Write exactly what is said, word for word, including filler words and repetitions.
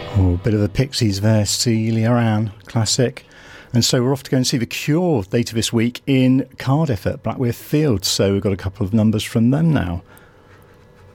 Oh, a bit of the Pixies there, Celia Ann, classic. And so we're off to go and see The Cure later this week in Cardiff at Blackworth Field. So we've got a couple of numbers from them now.